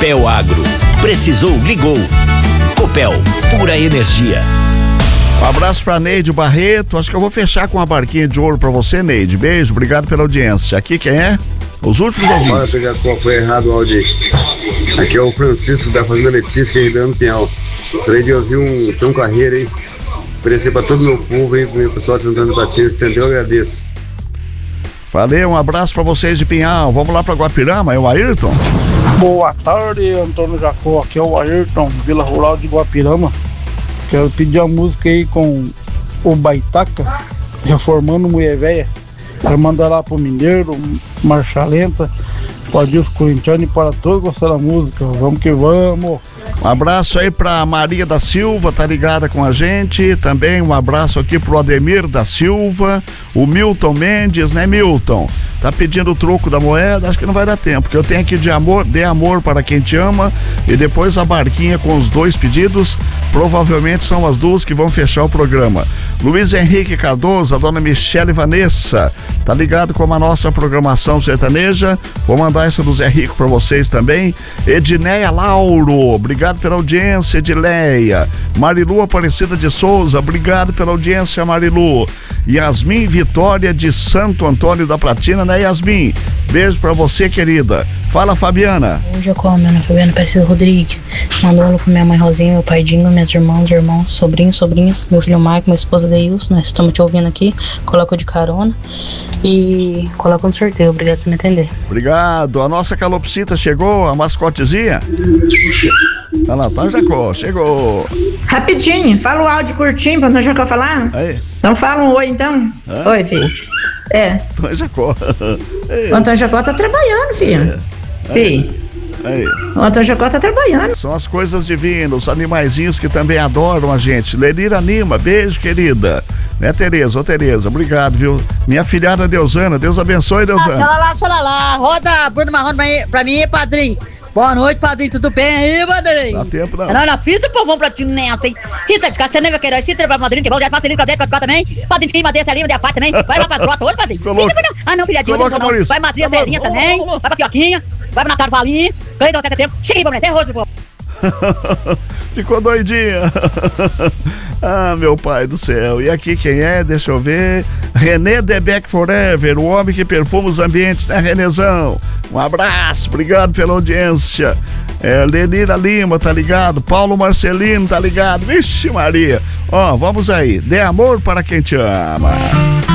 Copel Agro. Precisou, ligou. Copel, pura energia. Um abraço pra Neide Barreto. Acho que eu vou fechar com uma barquinha de ouro pra você, Neide. Beijo, obrigado pela audiência. Aqui quem é? Os últimos ouvintes. Olha, qual foi errado o áudio aí. Aqui é o Francisco da Fazenda Letícia, Ribeirão Pinhal. Gostaria de ouvir Tom Carreira aí. Oferecer pra todo o meu povo aí, pro meu pessoal de Santana do Patinhas, entendeu? Eu agradeço. Valeu, um abraço pra vocês de Pinhal. Vamos lá pra Guapirama, é o Ayrton? Boa tarde, Antônio Jacó. Aqui é o Ayrton, Vila Rural de Guapirama. Quero pedir a música aí com o Baitaca, Reformando Mulher Véia. Quero mandar lá pro Mineiro, Marcha Lenta, para os corintianos e para todos gostar da música. Vamos que vamos. Um abraço aí pra Maria da Silva, tá ligada com a gente. Também um abraço aqui pro Ademir da Silva, o Milton Mendes, né, Milton? Tá pedindo o troco da moeda, acho que não vai dar tempo, porque eu tenho aqui de amor, dê amor para quem te ama, e depois a barquinha com os dois pedidos, provavelmente são as duas que vão fechar o programa. Luiz Henrique Cardoso, a dona Michele Vanessa, tá ligado com a nossa programação sertaneja. Vou mandar essa do Zé Rico pra vocês também. Edneia Lauro, obrigado pela audiência, Edileia. Marilu Aparecida de Souza, obrigado pela audiência, Marilu. Yasmin Vitória de Santo Antônio da Platina, né, Yasmin? Beijo pra você, querida. Fala, Fabiana. Hoje eu como, meu nome é Fabiana Aparecida Rodrigues. Mando alô pra minha mãe Rosinha, meu pai Dingo, minhas irmãos, sobrinhos, sobrinhas, meu filho Marco, minha esposa Deilson. Nós estamos te ouvindo aqui. Coloco de carona e coloco no sorteio. Obrigado por me atender. Obrigado. A nossa calopsita chegou, a mascotezinha? Olha lá, tá, Jacó, chegou. Rapidinho, fala o áudio curtinho pra não Jacó falar. Aí. Então fala um oi, então. Oi, filho. É. Antônio Jacó. O Antônio Jacó tá trabalhando, filho. Filho. Aí. O Antônio Jacó tá trabalhando. São as coisas divinas, os animaizinhos que também adoram a gente. Lenira Lima, beijo, querida. Né, Tereza? Ô, Tereza, obrigado, viu? Minha filhada Deusana, Deus abençoe, Deusana. Tchalalá, roda Bruno Marrone pra mim, padrinho. Boa noite, padrinho, tudo bem aí, padrinho? Dá tempo não. Não, na fita, povão pra ti nessa, hein? Rita de Cassiano, meu querido, Citra pra madrinha, que bom, já passa ali, Claudete, também. Padrinho de quem, Madrinha, Serinha, de Apá também. Vai lá pra Grota hoje, padrinho. Ah, não, filha de hoje, não. Vai Madrinha, Serinha também. Vai pra Quioquinha, vai pra Natália Valinho. Ganhei 7 de setembro. Cheguei pra mim, até hoje, pô. Ficou doidinha. Ah, meu pai do céu. E aqui quem é? Deixa eu ver. René Debeck Forever, o homem que perfuma os ambientes, né, Renezão? Um abraço, obrigado pela audiência. Lenira Lima, tá ligado? Paulo Marcelino, tá ligado? Vixe Maria. Ó, vamos aí. Dê amor para quem te ama.